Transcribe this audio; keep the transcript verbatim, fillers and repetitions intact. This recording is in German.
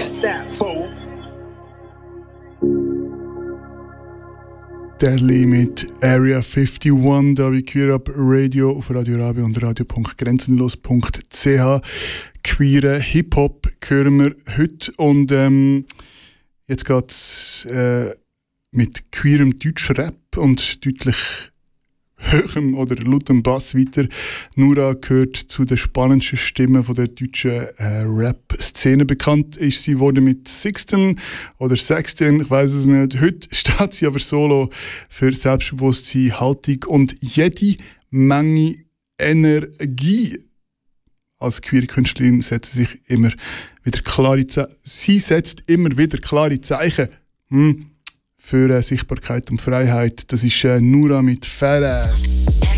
What's that, fool? Deadly mit Area einundfünfzig, da bei Queer Up Radio auf Radio Rabe und radio punkt grenzenlos punkt c h. Queeren Hip-Hop hören wir heute und ähm, jetzt geht es äh, mit queerem Deutsch-Rap und deutlich höherem oder lautem Bass weiter. Nura gehört zu den spannendsten Stimmen von der deutschen äh, Rap-Szene. Bekannt ist sie wurde mit Sixten oder Sexten, ich weiß es nicht. Heute steht sie aber solo für Selbstbewusstsein, Haltung und jede Menge Energie. Als queere Künstlerin setzt sie sich immer wieder klare Ze- sie setzt immer wieder klare Zeichen hm, für äh, Sichtbarkeit und Freiheit. Das ist äh, Nura mit Fadass.